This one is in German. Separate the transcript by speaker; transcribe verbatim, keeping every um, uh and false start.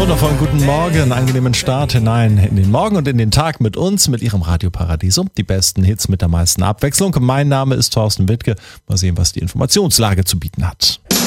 Speaker 1: Wundervollen guten Morgen, einen angenehmen Start hinein in den Morgen und in den Tag mit uns, mit Ihrem Radioparadiso. Die besten Hits mit der meisten Abwechslung. Mein Name ist Thorsten Wittke. Mal sehen, was die Informationslage zu bieten hat.